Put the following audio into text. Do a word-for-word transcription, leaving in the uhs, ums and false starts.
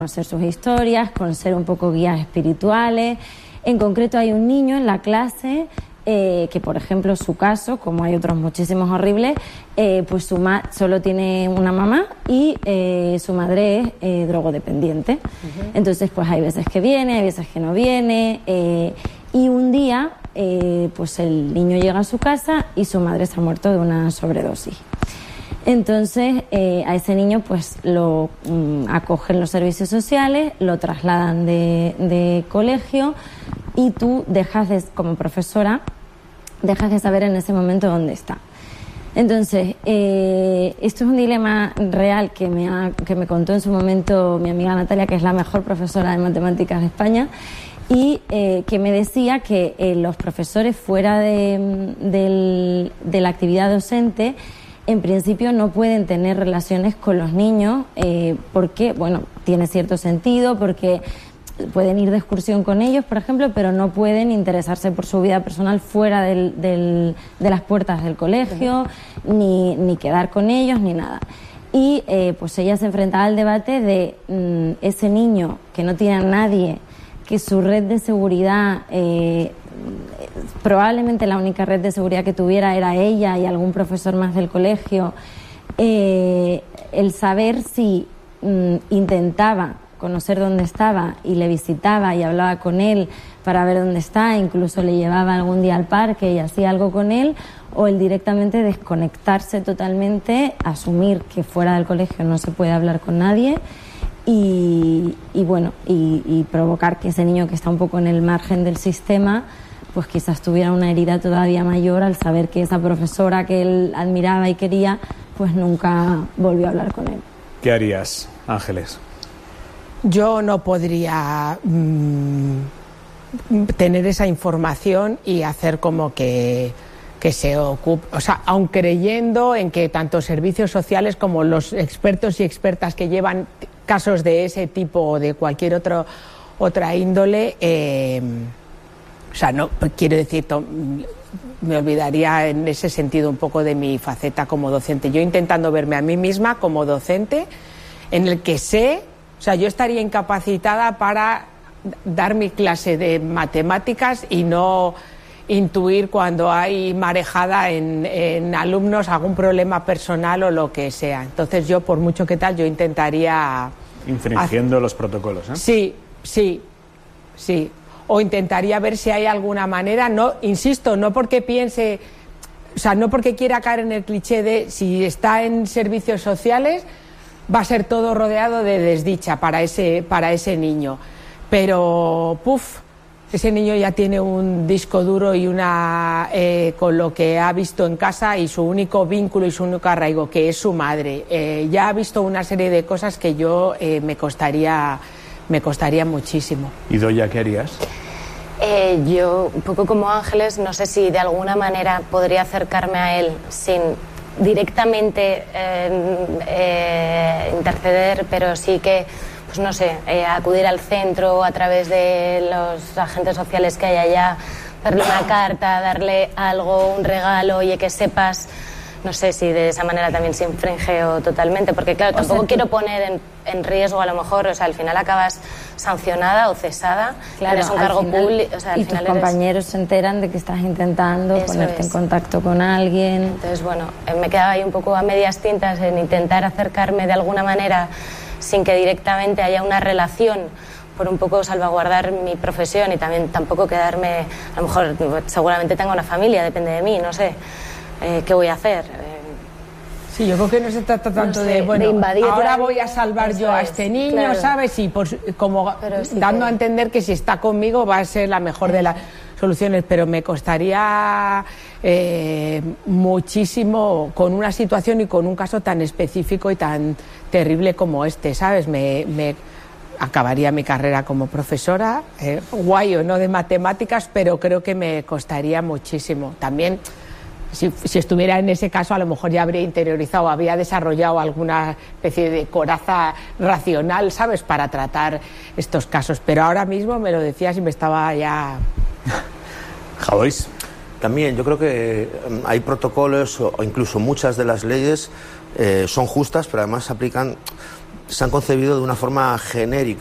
conocer sus historias, conocer un poco guías espirituales. En concreto hay un niño en la clase eh, que, por ejemplo, su caso, como hay otros muchísimos horribles, eh, pues su ma solo tiene una mamá y eh, su madre es eh, drogodependiente. Uh-huh. Entonces, pues hay veces que viene, hay veces que no viene. Eh, y un día, eh, pues el niño llega a su casa y su madre se ha muerto de una sobredosis. Entonces eh, a ese niño pues lo mm, acogen los servicios sociales, lo trasladan de, de colegio y tú dejas de, como profesora, dejas de saber en ese momento dónde está. Entonces, eh, esto es un dilema real que me, ha, que me contó en su momento mi amiga Natalia, que es la mejor profesora de matemáticas de España, y eh, que me decía que eh, los profesores fuera de, de, de la actividad docente en principio no pueden tener relaciones con los niños eh, porque, bueno, tiene cierto sentido, porque pueden ir de excursión con ellos, por ejemplo, pero no pueden interesarse por su vida personal fuera del, del, de las puertas del colegio, uh-huh. ni, ni quedar con ellos, ni nada. Y eh, pues ella se enfrentaba al debate de mmm, ese niño que no tiene a nadie, que su red de seguridad... Eh, probablemente la única red de seguridad que tuviera era ella y algún profesor más del colegio, eh, el saber si mm, intentaba conocer dónde estaba y le visitaba y hablaba con él para ver dónde está, incluso le llevaba algún día al parque y hacía algo con él, o el directamente desconectarse totalmente, asumir que fuera del colegio no se puede hablar con nadie y, y bueno, y, y provocar que ese niño que está un poco en el margen del sistema pues quizás tuviera una herida todavía mayor al saber que esa profesora que él admiraba y quería, pues nunca volvió a hablar con él. ¿Qué harías, Ángeles? Yo no podría mmm, tener esa información y hacer como que, que se ocupe, o sea, aun creyendo en que tanto servicios sociales como los expertos y expertas que llevan casos de ese tipo o de cualquier otro, otra índole... Eh, O sea, no quiero decir, me olvidaría en ese sentido un poco de mi faceta como docente. Yo intentando verme a mí misma como docente, en el que sé, o sea, yo estaría incapacitada para dar mi clase de matemáticas y no intuir cuando hay marejada en, en alumnos, algún problema personal o lo que sea. Entonces yo, por mucho que tal, yo intentaría... Infringiendo hacer... los protocolos, ¿eh? Sí, sí, sí. O intentaría ver si hay alguna manera, no, insisto, no porque piense, o sea, no porque quiera caer en el cliché de si está en servicios sociales va a ser todo rodeado de desdicha para ese, para ese niño, pero puf, ese niño ya tiene un disco duro y una eh, con lo que ha visto en casa y su único vínculo y su único arraigo, que es su madre, eh, ya ha visto una serie de cosas que yo eh, me costaría me costaría muchísimo. ¿Y Doya, qué harías? Eh, yo, un poco como Ángeles, no sé si de alguna manera podría acercarme a él sin directamente eh, eh, interceder, pero sí que, pues no sé, eh, acudir al centro a través de los agentes sociales que hay allá, darle una carta, darle algo, un regalo, oye, que sepas... No sé si de esa manera también se infringe o totalmente, porque claro, tampoco o sea, quiero poner en, en riesgo a lo mejor, o sea, al final acabas sancionada o cesada, claro, eres un cargo público, o sea, al y final tus compañeros eres... se enteran de que estás intentando Eso ponerte es. en contacto con alguien. Entonces, bueno, me quedaba ahí un poco a medias tintas en intentar acercarme de alguna manera sin que directamente haya una relación, por un poco salvaguardar mi profesión y también tampoco quedarme, a lo mejor seguramente tengo una familia, depende de mí, no sé. Eh, ¿Qué voy a hacer? Eh, sí, yo creo que no se trata tanto no sé, de, bueno, de invadir ahora voy a salvar yo a es, este niño, claro. ¿sabes? Y por, como sí dando que... a entender que si está conmigo va a ser la mejor de las soluciones, pero me costaría eh, muchísimo con una situación y con un caso tan específico y tan terrible como este, ¿sabes? Me... me acabaría mi carrera como profesora, eh, guay o no de matemáticas, pero creo que me costaría muchísimo. También... Si, si estuviera en ese caso, a lo mejor ya habría interiorizado, había desarrollado alguna especie de coraza racional, ¿sabes?, para tratar estos casos. Pero ahora mismo me lo decías y me estaba ya... Javois. También yo creo que hay protocolos o incluso muchas de las leyes eh, son justas, pero además se aplican se han concebido de una forma genérica.